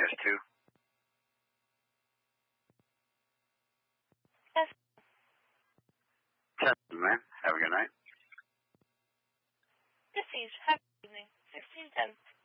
address to? Yes. 7, ma'am. Have a good night. Received. Have a good evening. 1610.